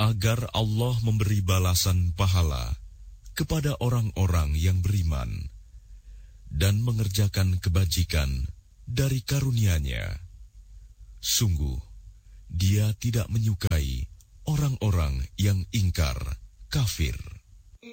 agar Allah memberi balasan pahala kepada orang-orang yang beriman dan mengerjakan kebajikan dari karunia-Nya. Sungguh, Dia tidak menyukai orang-orang yang ingkar, kafir.